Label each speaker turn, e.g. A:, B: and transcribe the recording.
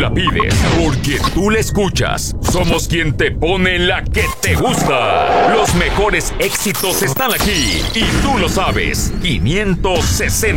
A: la pides, porque tú la escuchas. Somos quien te pone la que te gusta. Los mejores éxitos están aquí y tú lo sabes. 560